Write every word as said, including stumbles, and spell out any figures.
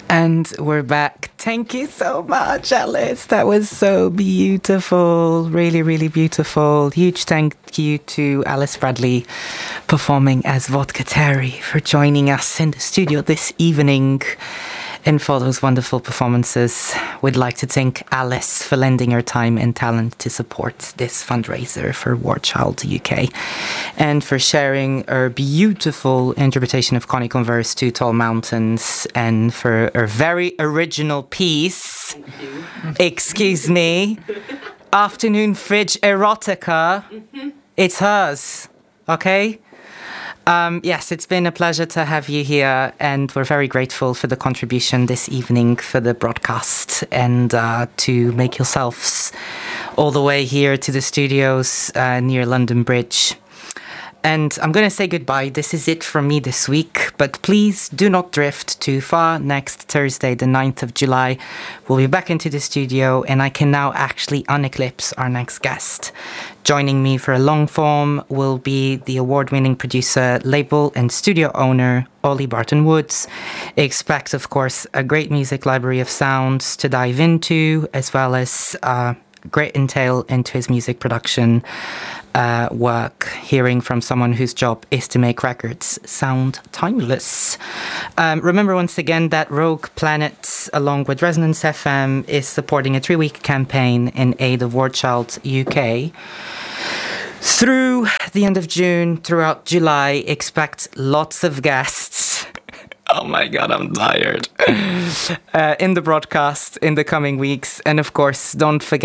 And we're back. Thank you so much, Alice. That was so beautiful. Really, really beautiful. Huge thank you to Alice Bradley, performing as Vodka Terry, for joining us in the studio this evening. And for those wonderful performances, we'd like to thank Alice for lending her time and talent to support this fundraiser for War Child U K, and for sharing her beautiful interpretation of Connie Converse, Two Tall Mountains, and for her very original piece, excuse me, Afternoon Fridge Erotica. Mm-hmm. It's hers, okay? Um, yes, it's been a pleasure to have you here, and we're very grateful for the contribution this evening for the broadcast, and uh, to make yourselves all the way here to the studios uh, near London Bridge. And I'm going to say goodbye. This is it from me this week, but please do not drift too far. Next Thursday, the ninth of July, we'll be back into the studio, and I can now actually uneclipse our next guest. Joining me for a long form will be the award-winning producer, label and studio owner, Ollie Barton Woods. Expect, of course, a great music library of sounds to dive into, as well as uh, great intel into his music production uh, work, hearing from someone whose job is to make records sound timeless. Um, remember once again that Rogue Planet, along with Resonance F M, is supporting a three-week campaign in aid of War Child U K. Through the end of June, throughout July, expect lots of guests. Oh my God, I'm tired. uh, in the broadcast in the coming weeks. And of course, don't forget